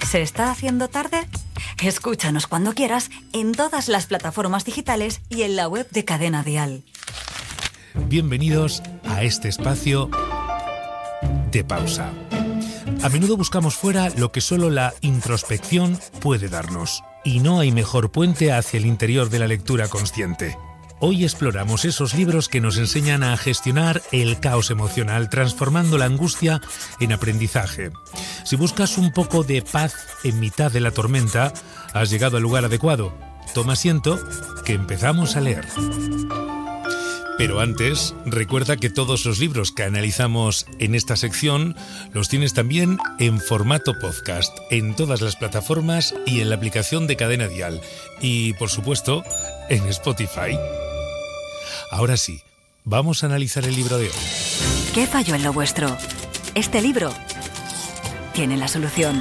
¿Se está haciendo tarde? Escúchanos cuando quieras en todas las plataformas digitales y en la web de Cadena Dial. Bienvenidos a este espacio de pausa. A menudo buscamos fuera lo que solo la introspección puede darnos, y no hay mejor puente hacia el interior de la lectura consciente. Hoy exploramos esos libros que nos enseñan a gestionar el caos emocional, transformando la angustia en aprendizaje. Si buscas un poco de paz en mitad de la tormenta, has llegado al lugar adecuado. Toma asiento, que empezamos a leer. Pero antes, recuerda que todos los libros que analizamos en esta sección los tienes también en formato podcast, en todas las plataformas y en la aplicación de Cadena Dial. Y, por supuesto, en Spotify. Ahora sí, vamos a analizar el libro de hoy. ¿Qué falló en lo vuestro? Este libro tiene la solución.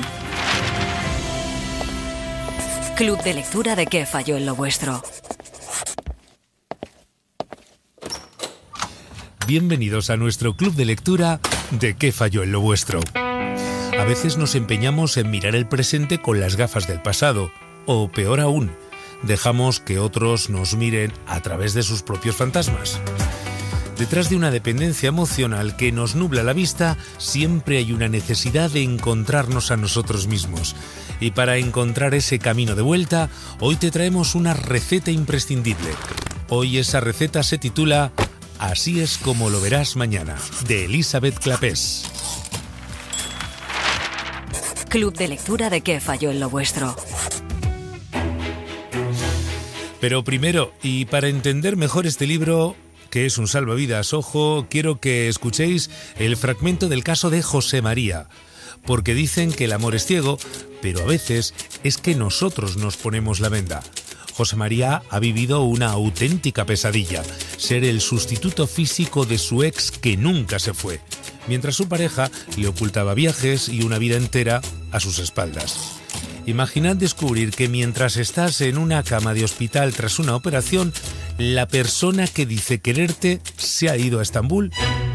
Club de lectura de ¿Qué falló en lo vuestro? Bienvenidos a nuestro club de lectura de ¿Qué falló en lo vuestro? A veces nos empeñamos en mirar el presente con las gafas del pasado, o peor aún, dejamos que otros nos miren a través de sus propios fantasmas. Detrás de una dependencia emocional que nos nubla la vista, siempre hay una necesidad de encontrarnos a nosotros mismos. Y para encontrar ese camino de vuelta, hoy te traemos una receta imprescindible. Hoy esa receta se titula Así es como lo verás mañana, de Elizabeth Clapés. Club de lectura de ¿Qué falló en lo vuestro? Pero primero, y para entender mejor este libro, que es un salvavidas, ojo, quiero que escuchéis el fragmento del caso de José María. Porque dicen que el amor es ciego, pero a veces es que nosotros nos ponemos la venda. José María ha vivido una auténtica pesadilla, ser el sustituto físico de su ex que nunca se fue, mientras su pareja le ocultaba viajes y una vida entera a sus espaldas. Imaginad descubrir que mientras estás en una cama de hospital tras una operación, la persona que dice quererte se ha ido a Estambul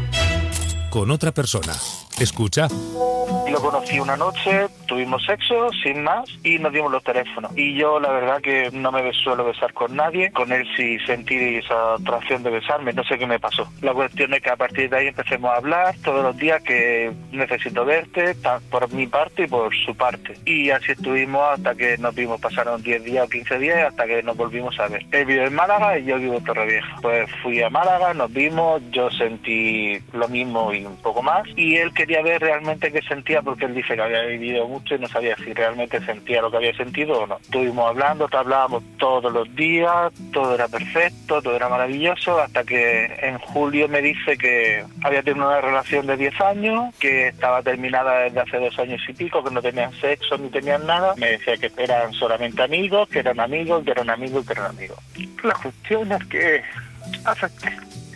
con otra persona. Escucha. Lo conocí una noche, tuvimos sexo, sin más, y nos dimos los teléfonos. Y yo, la verdad, que no me suelo besar con nadie. Con él sí sentí esa atracción de besarme, no sé qué me pasó. La cuestión es que a partir de ahí empecemos a hablar todos los días que necesito verte, por mi parte y por su parte. Y así estuvimos hasta que nos vimos, pasaron 10 días o 15 días hasta que nos volvimos a ver. Él vive en Málaga y yo vivo en Torrevieja. Pues fui a Málaga, nos vimos, yo sentí lo mismo y un poco más. Y él quería ver realmente qué sentía, porque él dice que había vivido mucho y no sabía si realmente sentía lo que había sentido o no. Estuvimos hablando, hablábamos todos los días, todo era perfecto, todo era maravilloso, hasta que en julio me dice que había tenido una relación de 10 años, que estaba terminada desde hace 2 años y pico, que no tenían sexo ni tenían nada. Me decía que eran solamente amigos, que eran amigos, que eran amigos, que eran amigos. La cuestión es que acepté.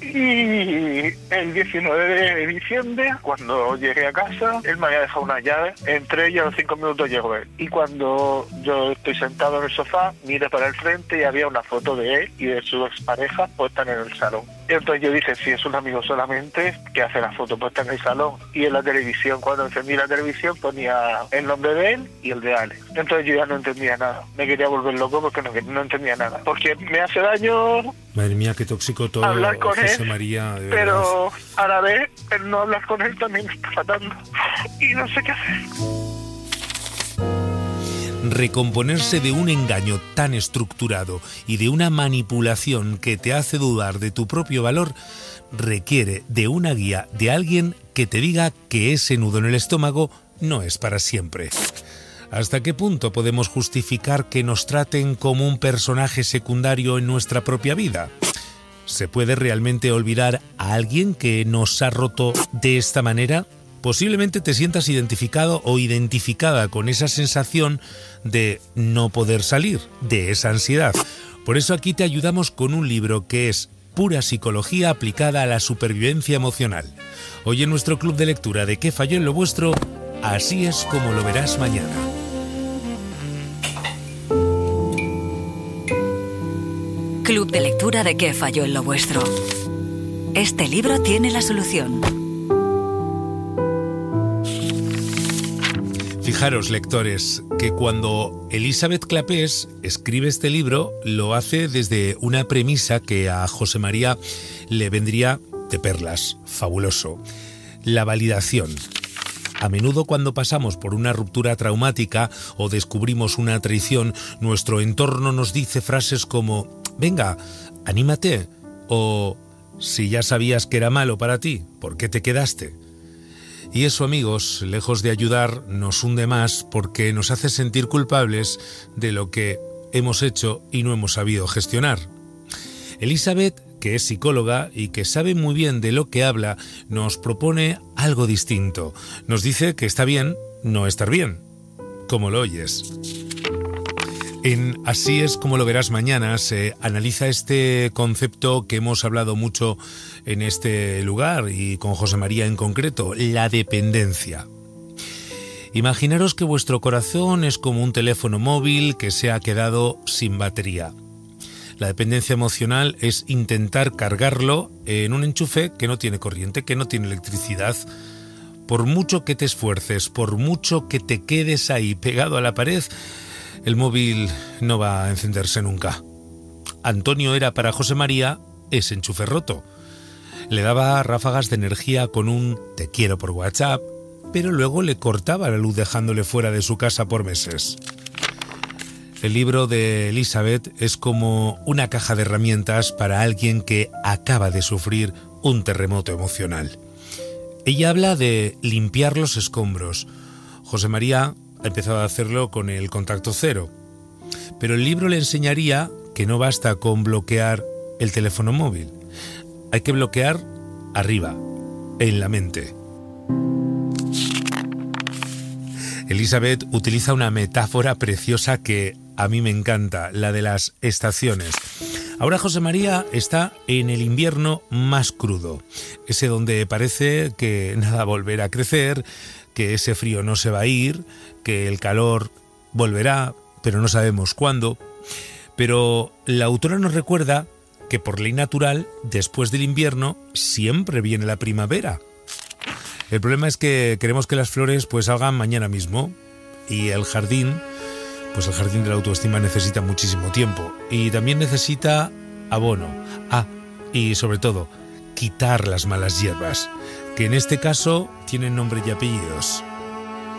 Y el 19 de diciembre, cuando llegué a casa, él me había dejado una llave. Entré y a los 5 minutos llegó él. Y cuando yo estoy sentado en el sofá, miré para el frente y había una foto de él y de su expareja puesta en el salón. Y entonces yo dije, si es un amigo solamente, ¿qué hace la foto puesta en el salón? Y en la televisión, cuando encendí la televisión, ponía el nombre de él y el de Alex. Entonces yo ya no entendía nada. Me quería volver loco porque no entendía nada. Porque me hace daño... Madre mía, qué tóxico todo, hablar con José él, María, de pero verdad. a la vez el no hablar con él también me está matando y no sé qué hacer. Recomponerse de un engaño tan estructurado y de una manipulación que te hace dudar de tu propio valor requiere de una guía de alguien que te diga que ese nudo en el estómago no es para siempre. ¿Hasta qué punto podemos justificar que nos traten como un personaje secundario en nuestra propia vida? ¿Se puede realmente olvidar a alguien que nos ha roto de esta manera? Posiblemente te sientas identificado o identificada con esa sensación de no poder salir, de esa ansiedad. Por eso aquí te ayudamos con un libro que es pura psicología aplicada a la supervivencia emocional. Hoy en nuestro club de lectura de ¿Qué falló en lo vuestro? Así es como lo verás mañana. Club de lectura de ¿Qué falló en lo vuestro? Este libro tiene la solución. Fijaros, lectores, que cuando Elisabeth Clapés escribe este libro, lo hace desde una premisa que a José María le vendría de perlas, fabuloso: la validación. A menudo cuando pasamos por una ruptura traumática o descubrimos una traición, nuestro entorno nos dice frases como «venga, anímate» o «si ya sabías que era malo para ti, ¿por qué te quedaste?». Y eso, amigos, lejos de ayudar, nos hunde más porque nos hace sentir culpables de lo que hemos hecho y no hemos sabido gestionar. Elisabeth, que es psicóloga y que sabe muy bien de lo que habla, nos propone algo distinto. Nos dice que está bien no estar bien, como lo oyes. En Así es como lo verás mañana se analiza este concepto que hemos hablado mucho en este lugar y con José María en concreto, la dependencia. Imaginaros que vuestro corazón es como un teléfono móvil que se ha quedado sin batería. La dependencia emocional es intentar cargarlo en un enchufe que no tiene corriente, que no tiene electricidad. Por mucho que te esfuerces, por mucho que te quedes ahí pegado a la pared, el móvil no va a encenderse nunca. Antonio era para José María ese enchufe roto. Le daba ráfagas de energía con un «te quiero» por WhatsApp, pero luego le cortaba la luz dejándole fuera de su casa por meses. El libro de Elisabeth es como una caja de herramientas para alguien que acaba de sufrir un terremoto emocional. Ella habla de limpiar los escombros. José María ha empezado a hacerlo con el contacto cero. Pero el libro le enseñaría que no basta con bloquear el teléfono móvil. Hay que bloquear arriba, en la mente. Elisabeth utiliza una metáfora preciosa que a mí me encanta, la de las estaciones. Ahora José María está en el invierno más crudo, ese donde parece que nada volverá a crecer, que ese frío no se va a ir, que el calor volverá, pero no sabemos cuándo. Pero la autora nos recuerda que por ley natural, después del invierno, siempre viene la primavera. El problema es que queremos que las flores pues salgan mañana mismo y el jardín de la autoestima necesita muchísimo tiempo y también necesita abono. Y sobre todo, quitar las malas hierbas, que en este caso tienen nombre y apellidos.